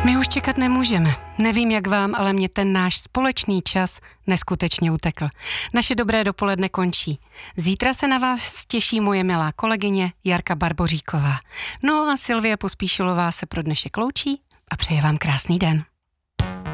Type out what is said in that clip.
My už čekat nemůžeme. Nevím, jak vám, ale mě ten náš společný čas neskutečně utekl. Naše dobré dopoledne končí. Zítra se na vás těší moje milá kolegyně Jarka Barboříková. No a Silvie Pospíšilová se pro dnešek loučí a přeje vám krásný den.